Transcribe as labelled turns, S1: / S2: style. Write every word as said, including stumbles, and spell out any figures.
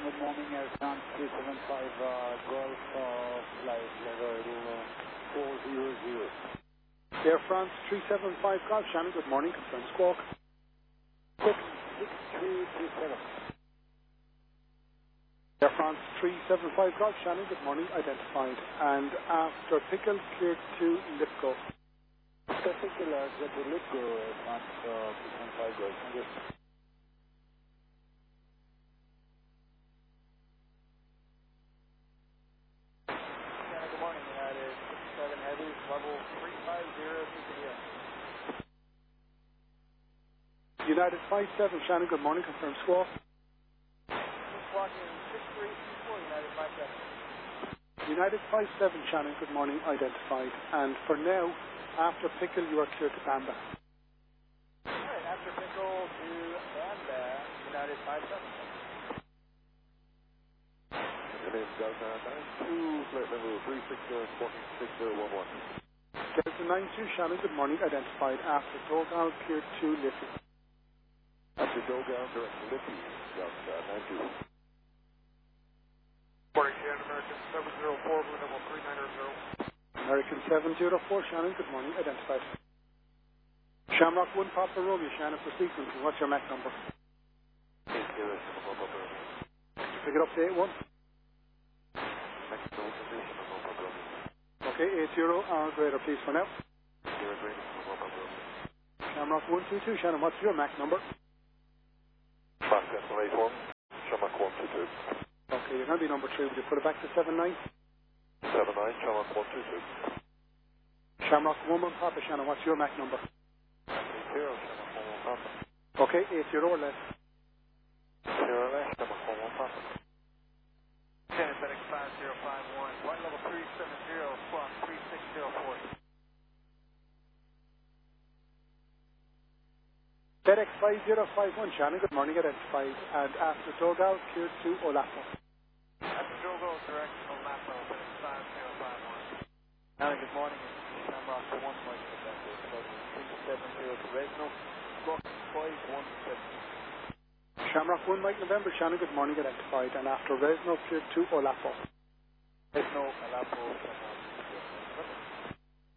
S1: good morning, Air France three seven five uh, Golf uh, flight level uh, four zero zero.
S2: Air France three seven five Golf, Shannon, good morning, confirm squawk.
S1: six six three two seven.
S2: Air France three seven five Golf, Shannon, good morning, identified. And after pickle, cleared to Lipco.
S1: Particular, get to Lipco, Air France uh, three seven five Golf. Yes.
S3: Good morning, United six seven Heavy, level three five zero, T C D S.
S2: United five seven, Shannon, good morning, confirm squawk.
S3: Squawking six three two four, United five seven.
S2: United five seven, Shannon, good morning, identified. And for now, after pickle, you are clear to Bamba.
S3: Alright, after Pickle to Bamba, United five seven.
S4: Your name is Delta nine two, flight level three six zero, squawking six zero one one.
S2: Delta nine two, Shannon, good morning, identified. After Dogal, cleared to Liffey.
S4: After Dogal, direct to Liffey, Delta nine two.
S3: Morning, Shannon, American seven zero four, blue double three nine zero.
S2: American seven zero four, Shannon, good morning, identified. Shamrock one, Papa Romeo, Shannon, for sequencing. What's your M A C number?
S4: eight zero seven one one.
S2: Pick it up to eight one.
S4: Next no position, no problem.
S2: Okay, eight zero, or greater, please, for now.
S4: Zero green, no problem.
S2: Shamrock one two two, Shannon, what's your M A C number?
S4: Back decimal eight one, Shamrock one two two.
S2: Okay, you're going to be number three. Would you put it back to seven nine?
S4: seven nine, Shamrock one two two.
S2: Shamrock one one, Papa, Shannon, what's your M A C number?
S4: eight zero, Shamrock one one Papa.
S2: Okay, eight zero or less.
S4: zero less, Shamrock one one Papa.
S3: Shannon, FedEx five zero five one, flight level three seven zero, squawk three six zero four.
S2: FedEx five zero five one, Shannon, good morning, identified. And after Dogal, cleared to Olapo.
S3: After Dogal, direct to Olapo, FedEx five zero five one.
S1: Hi, good morning. It's Shamrock one Mike November, flight three seven zero to Resno, squawking five one seven.
S2: Shamrock one, Mike November, Shannon, good morning, identified. And after Resno, cleared to Olapo.
S1: Resno, Alapo, Shamrock.